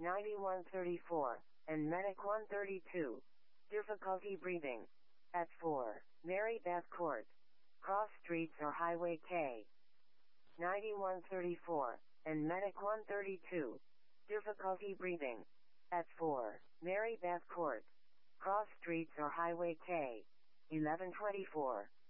9134, and Medic 132. Difficulty breathing. At 4, Mary Beth Court. Cross Streets or Highway K. 9134, and Medic 132. Difficulty breathing. At 4, Mary Beth Court. Cross Streets or Highway K. 1124.